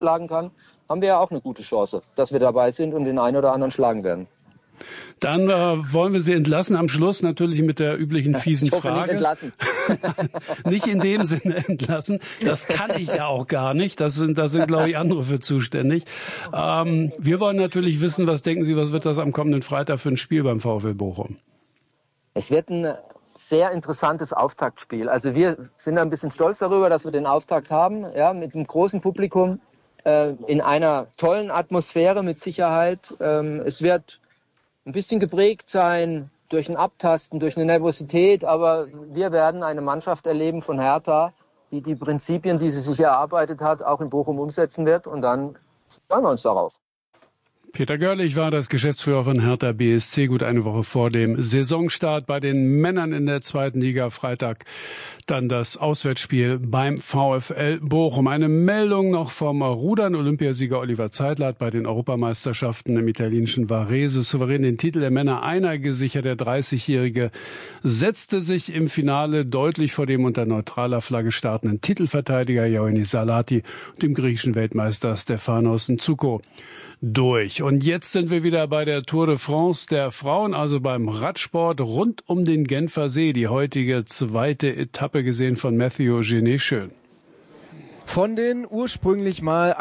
schlagen kann, haben wir ja auch eine gute Chance, dass wir dabei sind und den einen oder anderen schlagen werden. Dann wollen wir Sie entlassen. Am Schluss natürlich mit der üblichen fiesen ich hoffe, Frage. Nicht entlassen. Nicht in dem Sinne entlassen. Das kann ich ja auch gar nicht. Das sind glaube ich, andere für zuständig. Wir wollen natürlich wissen, was denken Sie, was wird das am kommenden Freitag für ein Spiel beim VfL Bochum? Es wird ein sehr interessantes Auftaktspiel. Also wir sind ein bisschen stolz darüber, dass wir den Auftakt haben, ja, mit einem großen Publikum, in einer tollen Atmosphäre mit Sicherheit. Es wird ein bisschen geprägt sein durch ein Abtasten, durch eine Nervosität, aber wir werden eine Mannschaft erleben von Hertha, die die Prinzipien, die sie sich erarbeitet hat, auch in Bochum umsetzen wird, und dann freuen wir uns darauf. Peter Görlich war das Geschäftsführer von Hertha BSC, gut eine Woche vor dem Saisonstart bei den Männern in der 2. Liga. Freitag dann das Auswärtsspiel beim VfL Bochum. Eine Meldung noch vom Rudern. Olympiasieger Oliver Zeitler hat bei den Europameisterschaften im italienischen Varese souverän den Titel der Männer Einer gesichert. Der 30-Jährige setzte sich im Finale deutlich vor dem unter neutraler Flagge startenden Titelverteidiger Ioannis Salati und dem griechischen Weltmeister Stefanos Ntsuko durch. Und jetzt sind wir wieder bei der Tour de France der Frauen, also beim Radsport rund um den Genfer See. Die heutige 2. Etappe gesehen von Mathieu Genet. Schön. Von den ursprünglich mal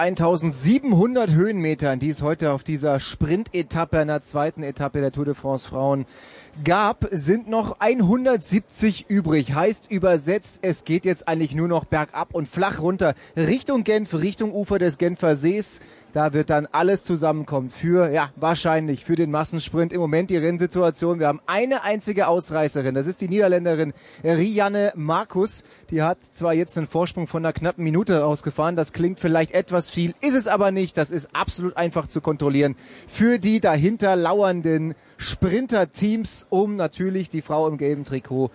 1700 Höhenmetern, die es heute auf dieser Sprintetappe, einer 2. Etappe der Tour de France Frauen gab, sind noch 170 übrig. Heißt übersetzt, es geht jetzt eigentlich nur noch bergab und flach runter Richtung Genf, Richtung Ufer des Genfer Sees. Da wird dann alles zusammenkommen für, wahrscheinlich für den Massensprint. Im Moment die Rennsituation. Wir haben eine einzige Ausreißerin. Das ist die Niederländerin Rianne Marcus. Die hat zwar jetzt einen Vorsprung von einer knappen Minute ausgefahren. Das klingt vielleicht etwas viel, ist es aber nicht. Das ist absolut einfach zu kontrollieren für die dahinter lauernden Sprinterteams, um natürlich die Frau im gelben Trikot,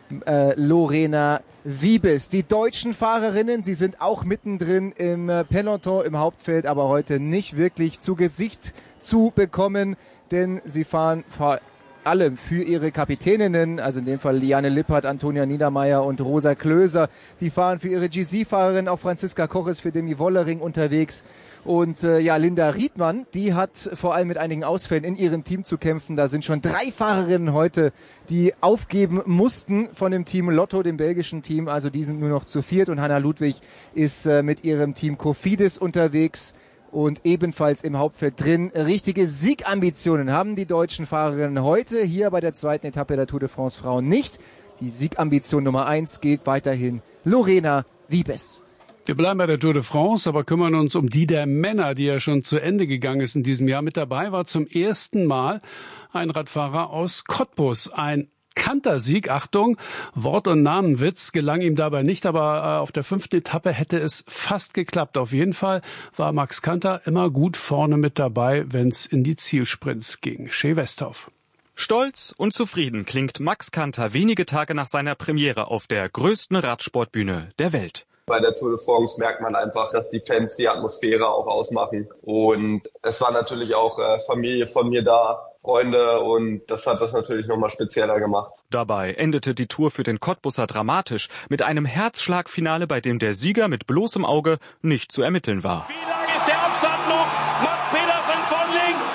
Lorena Wiebes. Die deutschen Fahrerinnen, sie sind auch mittendrin im Peloton, im Hauptfeld, aber heute nicht wirklich zu Gesicht zu bekommen, denn sie fahren vor allem für ihre Kapitäninnen, also in dem Fall Liane Lippert, Antonia Niedermeyer und Rosa Klöser. Die fahren für ihre GC-Fahrerin, auch Franziska Koch ist für Demi Wollering unterwegs. Und Linda Riedmann, die hat vor allem mit einigen Ausfällen in ihrem Team zu kämpfen. Da sind schon 3 Fahrerinnen heute, die aufgeben mussten von dem Team Lotto, dem belgischen Team. Also die sind nur noch zu 4. Und Hanna Ludwig ist mit ihrem Team Cofidis unterwegs und ebenfalls im Hauptfeld drin. Richtige Siegambitionen haben die deutschen Fahrerinnen heute hier bei der 2. Etappe der Tour de France Frauen nicht. Die Siegambition Nummer 1 gilt weiterhin Lorena Wiebes. Wir bleiben bei der Tour de France, aber kümmern uns um die der Männer, die ja schon zu Ende gegangen ist in diesem Jahr. Mit dabei war zum ersten Mal ein Radfahrer aus Cottbus. Ein Kantersieg, Achtung, Wort- und Namenwitz, gelang ihm dabei nicht, aber auf der 5. Etappe hätte es fast geklappt. Auf jeden Fall war Max Kanter immer gut vorne mit dabei, wenn es in die Zielsprints ging. Shea Westhoff. Stolz und zufrieden klingt Max Kanter wenige Tage nach seiner Premiere auf der größten Radsportbühne der Welt. Bei der Tour de France merkt man einfach, dass die Fans die Atmosphäre auch ausmachen. Und es war natürlich auch Familie von mir da, Freunde, und das hat das natürlich nochmal spezieller gemacht. Dabei endete die Tour für den Cottbusser dramatisch mit einem Herzschlagfinale, bei dem der Sieger mit bloßem Auge nicht zu ermitteln war. Wie lang ist der Abstand noch? Mats Pedersen von links.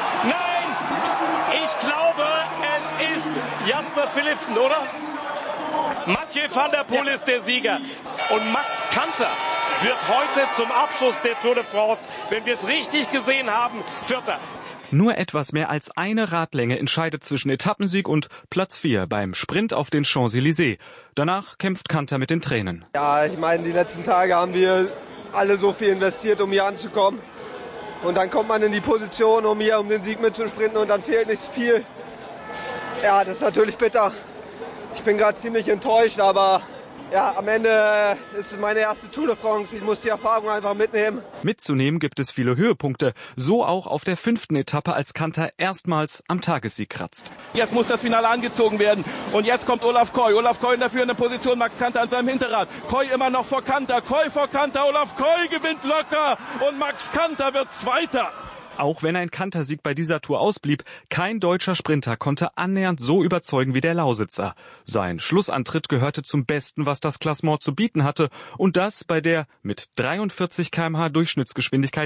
Nein, ich glaube, es ist Jasper Philipsen, oder? Mathieu van der Poel ist der Sieger. Und Max Kanter wird heute zum Abschluss der Tour de France, wenn wir es richtig gesehen haben, Vierter. Nur etwas mehr als eine Radlänge entscheidet zwischen Etappensieg und Platz 4 beim Sprint auf den Champs-Élysées. Danach kämpft Kanter mit den Tränen. Ja, ich meine, die letzten Tage haben wir alle so viel investiert, um hier anzukommen. Und dann kommt man in die Position, um hier um den Sieg mitzusprinten, und dann fehlt nicht viel. Ja, das ist natürlich bitter. Ich bin gerade ziemlich enttäuscht, aber ja, am Ende ist es meine erste Tour de France. Ich muss die Erfahrung einfach mitnehmen. Mitzunehmen gibt es viele Höhepunkte. So auch auf der 5. Etappe, als Kanter erstmals am Tagessieg kratzt. Jetzt muss das Finale angezogen werden. Und jetzt kommt Olaf Koy. Olaf Koy in der führenden Position, Max Kanter an seinem Hinterrad. Koy immer noch vor Kanter. Koy vor Kanter. Olaf Koy gewinnt locker. Und Max Kanter wird Zweiter. Auch wenn ein Kantersieg bei dieser Tour ausblieb, kein deutscher Sprinter konnte annähernd so überzeugen wie der Lausitzer. Sein Schlussantritt gehörte zum Besten, was das Klassement zu bieten hatte, und das bei der mit 43 km/h Durchschnittsgeschwindigkeit